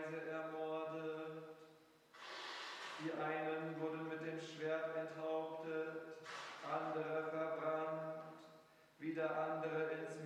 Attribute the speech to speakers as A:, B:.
A: Weise ermordet. Die einen wurden mit dem Schwert enthauptet, andere verbrannt, wieder andere ins